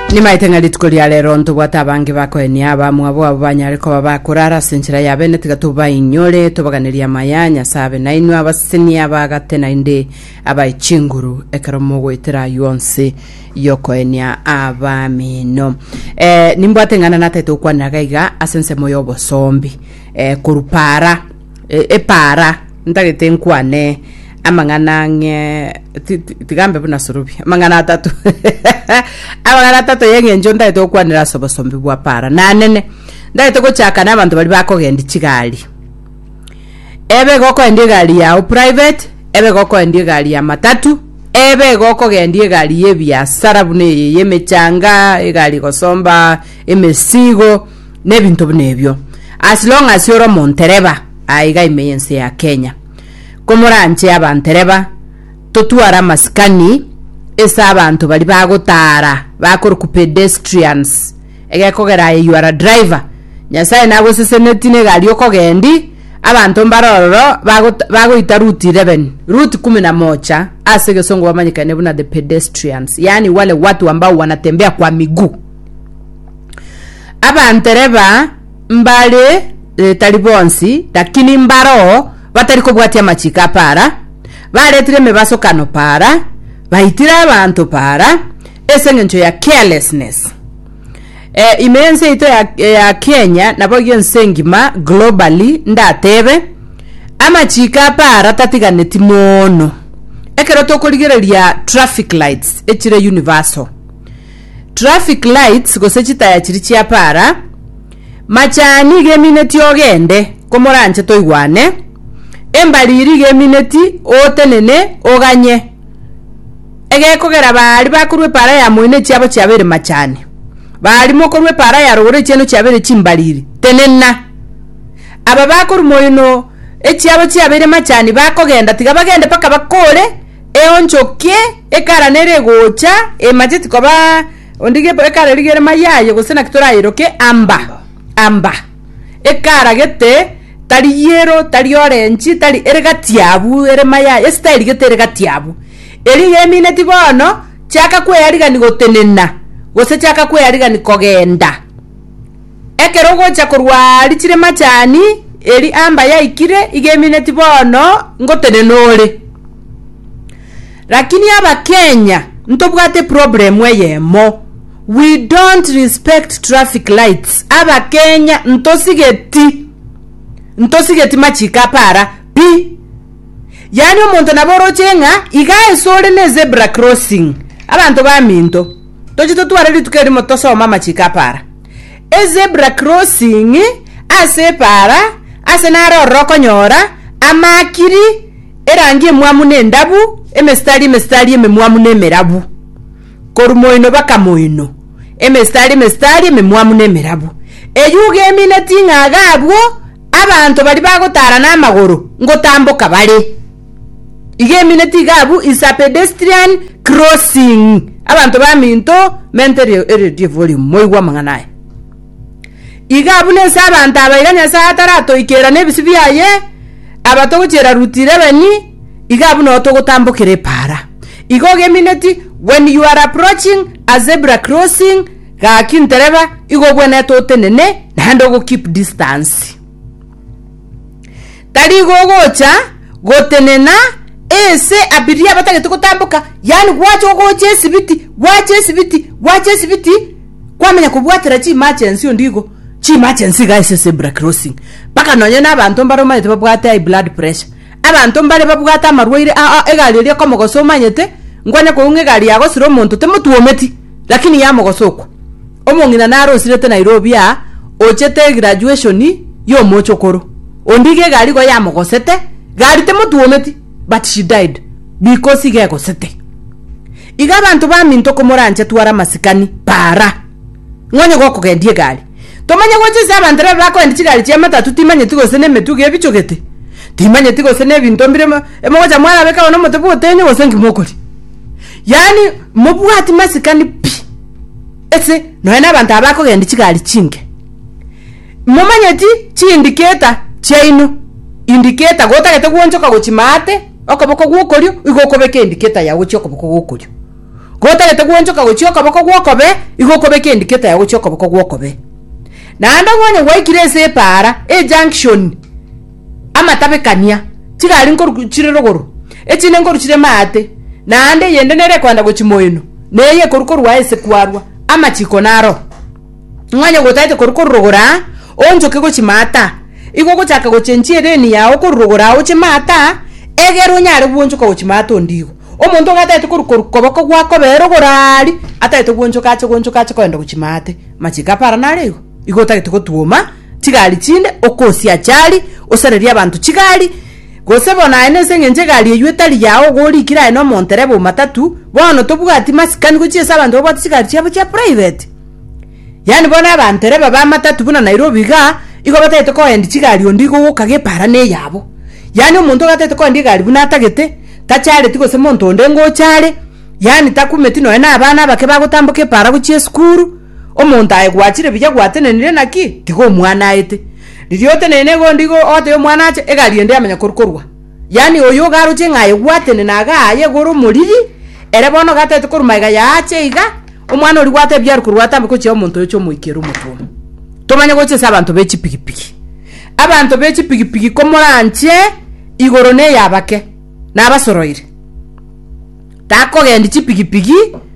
Ni maitenga litikulia lero ntubwata abangi bako eni abamu abo banyariko babakurara senchira yabene tigatuba inyole tubaganiria mayanya sabe na inu abasini abagate na inde abayichinguru ekromo gwetera yonse yoko eni abamino nimbwate ngana nateto kwana gaiga asense moyo bosombi kurupara epara ndagete nkwane amangana nge tigambe buna surubi amangana atatu amangana atatu yenge njonda ito kwanira sobosombi bwa para nanene ndaito gochaka nabantu bali bakogenda kigali ebe goko endi gali ya private ebe goko endi gali ya matatu ebe goko gendi gali yebyasara bune yemechanga egali gosomba emesigo nebintu bunebyo as long as you're montereba aiga imeyense ya Kenya komoranje abantereba totuara maskani esa abantu bali bagotara bakoro ku pedestrians egekogera you are a driver nyasaye nago sesenetine gali okogendi abantu mbaroro bagoita route 11 route 11 asege songo wamanyikane buna the pedestrians yani wale watu ambao wanatembea kwa miguu abantereba mbale talibonsi lakini mbaro batariko bwatia machika para baretire mebaso kano para baitira abantu para esengencho ya carelessness imense ito ya Kenya nabogyo nsengima globally ndatebe amachika para tatiganeti mono ekero tokoligereria traffic lights echire universal traffic lights gosechita ya chirichi ya para machani gemineti ogende komoranje toigwane embaliri gemineti otenene oganye egekogera bali bakurwe para ya muine cyabo cyabere machane bali mokorwe para ya rore cyeno cyabere chimbaliri tenena aba bakuru moyino ecyabo cyabere machane bakogenda tiga bagende paka bakole eonchoke ekara nere gocha emajeti koba ondige ekara ligere mayaye gosena kitora iroke amba ekara gete tali yero tali orange tali ergatiabu eremaya estyle getere gatiabu eri yemineti bono chaka kwe yariga ni gotenena gose chaka kwe yariga ni kogenda ekero gocha kurwa lichire machani eri amba yaikire igemineti bono ngotenenole lakini aba Kenya ntobwate problem weyemo we don't respect traffic lights aba Kenya ntosigeti machika para pi yani omuntu naboro chenga igae sore ne zebra crossing abantu baminto tochito tuareli tukeri motoso mama chika para zebra crossing ase para ase naro rokonyora amakiri erangi mwamune ndabu emestari ememwamune merabu korumoino bakamoino emestari ememwamune merabu eyuge emineti ngagabwo abantu bali bagotara n'amaguru ngotambuka bale igemineti gabu is a pedestrian crossing abantu baminto mentere eredi volume moigwa manganaye igabu nesa abantu abairanya sa tarato ikera nebisibiaye abatogocera rutire bani igabu no togotambukire para igogemineti when you are approaching a zebra crossing ga kintereba igobwene totenene nando go keep distance tali gogocha gotenena ese abiria batagete kutambuka yani gwacho goche sibiti kwamenya kubwatira chi emergency ondigo chi emergency guys zebra crossing baka nonye nabantu mbaro manyete babwate high blood pressure abantu mbare babwata amarwaire egali ri komogoso manyete ngwanya ko unge gali yago siro muntu temutuometi lakini yamogosoko omongina naro sirete Nairobi ya ochete graduation yo mochokoro ondige gali go yamogosete gali temutuometi but she died because igegosete iga abantu baminto komoranje twara masikani para ngwanya goko gendie gali tomanya gochiza abantu bako endichigali chya matatu timanye tigose ne metuge ebichogete timanye tigose ne bintu mbire emoja mwana beka ono motebu otenye gosengi mokoli yani mobwati masikani pi ese no na abantu abako gendichigali chinge momanyeti chi indicator chaino indicator gotagete gwonchoka gochimate okoboko gwokoryo igokobeke indicator yawo chokoboko gwokoryo Gotagete gwonchoka gochioka boko gwokobe igokobe ke indicator ya gochioka boko gwokobe. Na anda gwanya gwaikire se para junction amatabekania tigari nkuru chire rogoro echine nkuru chire mate na ande yende nere kwanda gochimoino neye korukoru wa ese kwarwa amachiko naro mwanya gotaite korukoru rogora onjoke gochimata igo gochaka gochenchie reni yao korugora ochimata egero nyare bwonjoka gochimata ondigo omuntu gataite korukoru koboko gwako berogorari ataite bwonjoka ache kwenda gochimate machika para narego igo tagite gotuoma tigari chinde okosia chari osereria abantu chigari gosebona ene sengenje gari eyetali yao gori kira eno monterebo matatu bono tobugati masikani gochiesa abantu obati chigari chabo cha private yani bona abantu reba ba matatu buna Nairobi ga igo bataite ko endi chigari ondigo gokage para ne yabo yani omuntu gataite ko endi gari buna tagete tachare tigose monto ndengo chare yani takumeti no ena abana bake bagotambuke para gochie skuru omuntu ayegwachire bijya gwatenenire naki tigo mwana aite riote nene gondigo ote mwana ache egari ende amenya korukorwa yani oyo garo chengaye gwatene naga aye goro muriri ere bono gatete korumaiga ya ache iga omwana ori gwate byar kurwata biko cyo omuntu cyo muikero mutumo tomanya goche sabantu bechi pigipigi abantu bechi pigipigi komoranche igoro ne yabake nabasoroire tako gendi chipigipigi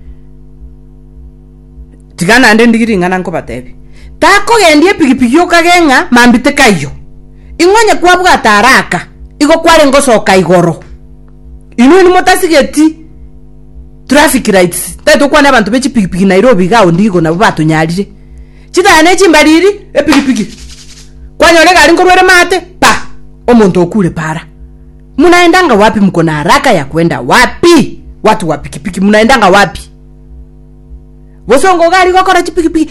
tigana ande ndigiringana nko batebi tako gendi epigipigi okagenga mambite kayo ingwanye kwabwa taraka igo kware ngosoka igoro inu ni motasigeti traffic lights taito kwana abantu bechi pigipigi Nairobi ga ondigo nabo batunyarire chitane chimbariri epigipigi kwanyore gari ngorwere mate pa omuntu okule para munaendanga wapi mko na haraka ya kwenda wapi watu wa pikipiki munaendanga wapi bosongo gari gokora chipikipiki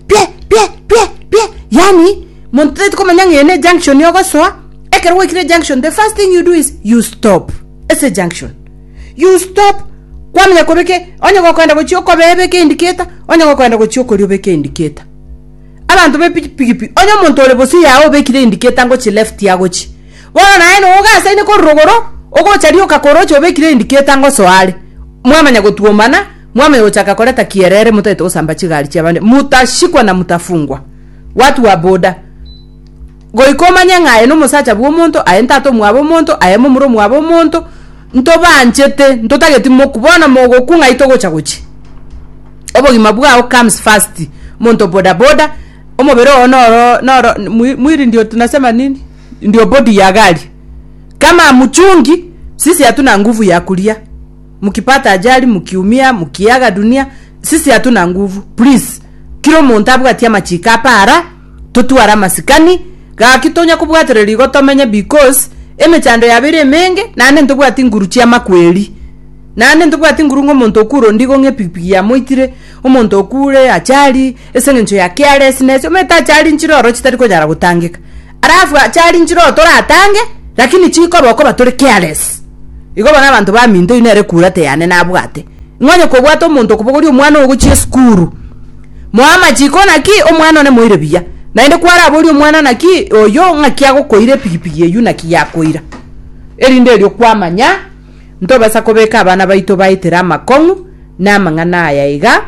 pie yani montet ko manyangene junction yogosoa ekerwe kire junction the first thing you do is you stop ese junction you stop kwamenya kobeke onye gokwenda gochioko bebeke indicator onye gokwenda gochioko riobeke indicator abantu be pikipiki onye muntu ole bosi yawo bekire indicator ngo chi left yago chi bona naye no ugasa ine ko rogoro ogo chario kakorocho bekire indicator ngo soale mwamanya gotuomana mwamenya ochaka koleta kierere mutaito osamba chigari chabande mutashikwa na mutafungwa watu wa boda goikomanya ngaye no musacha bwo muntu ayentato mwabo muntu ayemo muro mwabo muntu ntobanchete ntotageti mokubona mogo kungaito gocha gochi obogima bwao comes fast muntu boda omobero noro mwiri ndio tunasema nini ndio body ya gari kama mchungi sisi hatuna nguvu ya kulia mkipata ajali mkiumia mkiaga dunia sisi hatuna nguvu please kilo montabu katia machika para tutuara masikani ga kitonya kubwatereri gotomenye because emechando yabire menge nane ntubwati nguruchia makweli nane ntubwati ngurungo monto kuro ndigo ngepipigi ya moitire omonto okure achali esengencho ya carelessness ometa achali nchiroro chitariko nyara gutangika arafu achali nchiroro tora atange lakini chiko boko batore careless igo bana abantu ba mindo inere kurate yane nabwate ngwanye ko bwato omonto kubogori omwana ogochie skuru mwama chiko naki omwana ne moire biya nainde kwara abori omwana naki oyo ngakia gokoire pigipigi eyu naki yakoira erinde ryo kwamanya ntobasa kobeka abana baito baitera makongu na mangana aya iga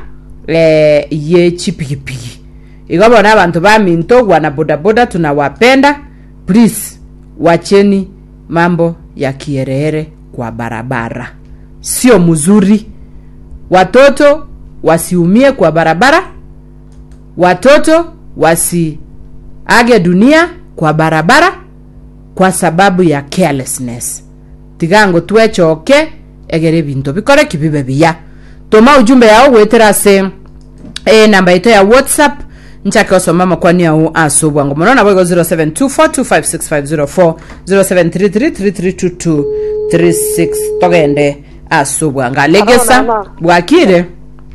ye chipigipigi igo bona abantu ba minto wana boda tunawapenda please wacheni mambo ya kierere kwa barabara sio mzuri watoto wasiumie kwa barabara watoto wasiage dunia kwa barabara kwa sababu ya carelessness tigango twechoke egere bintu bikore kibibe biya toma ujumbe yao wetera se namba ito ya WhatsApp nchake osoma makwani yao asubwango monona bwego 0724256504 0733332236 togende asubwanga legesa bwakire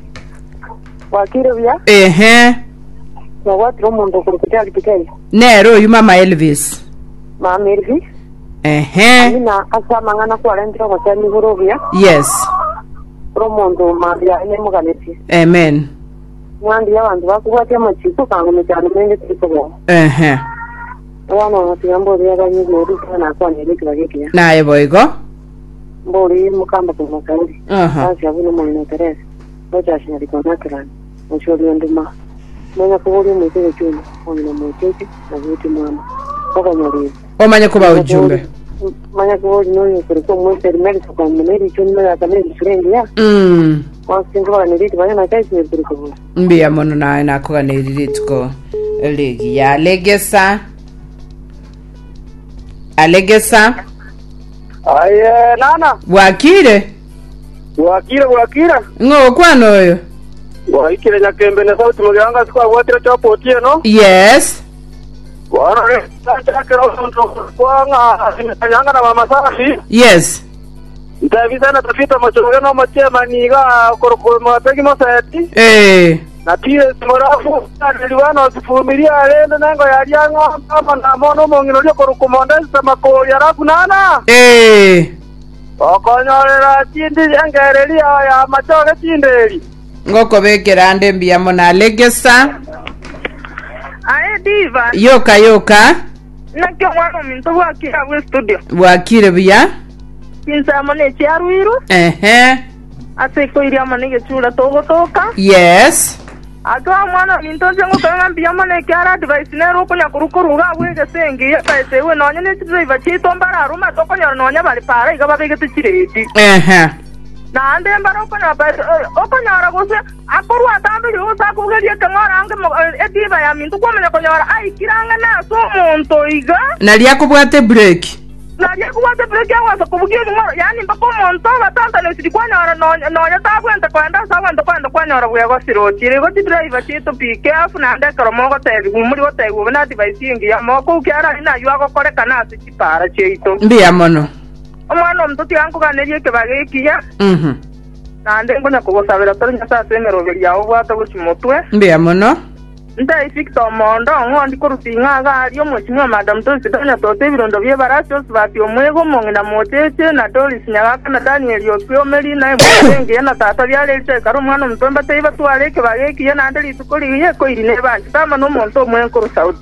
bya watu omuntu kurukutia kiteke nero yuma mama Elvis Nina asa mangana kwa rentro kwa sani hurubia yes promondo mabia ene muganeti amen mwandi ya wandu bakubatia machiko kangu mechano menge tiko wana watiambo ya ganyi ngori kana kwa niliki naye boygo mbori mukamba kumakauri basi abuno mwana Teresa ocha shari kwa makrani mshori nduma manya kubuli mwitege chuma ona mwitege na vitu mama kwa nyori omanya kuba ujumbe manya kubuli no kuriko mwitege meri kwa meri chuma ya kamera friend ya wasinga ni riti bana na kaisi kuriko mbia mono na ko ni riti ko legi ya Alegesa aye nana wakire ngo kwano oyo waikire nyakembe na sauti muganga sikwa watira chapotie no yes wana chakero kwanga nyanga na mama safi yes ndavisa na tafita machoga no machema niga koroko mapegi mosati na pia simorafu niliwana sifumilia lendo nango yalianga mama na mono mongino lyo koroko mondesa makoli arafu nana okonyorera chindi yangerelia ya machoga chindeli ngoko bekera ande mbia mona Alegesa ae diva yoka nakyo mwana minto wakira we studio wakire bya kinsa mone chiaruiru ase ko iria mane gechura togotoka yes atwa mwana minto zengo kanga mbia mane kyara advice nero kunya kurukuruga wege sengi yese we nonye ne driver chito mbara ruma tokonya nonya bali para igaba begete chireti na ande mbara okonya ba okonyara gose akoru atambi usa kugeria kangara ange ediva ya minto komenya konyara ai kiranga na so monto iga na lia kubwate break nadia kuwate break ya wasa kubugia ngoro yani mpako monto batanta ne sidikwanyara nonya tabwenta kwenda sawanda kwanyara bwe gosirotire go driver chito pike afu na ande karomogo tegi muri go tegi na device ingi ya moko kyara ina yuago koreka na sikipara cheito mbia mono omwana mtuti yangu kanerie kebagekiya na ande ngonya kugosabira tonya sa semeroberi yawo bwata buchimotwe mbia mono ndai Victor Mondo ngondi kurusinga gari omwechimwa madam tosi tonya tote birondo bye barasyo sibati omwego mongina moteche na Doris nyagaka na Daniel yosyo meri na mwenge na tata byalete karo mwana mtomba teiba twaleke bagekiya na ande litukoli ye ko irine bantu tama no monto omwenko rusauti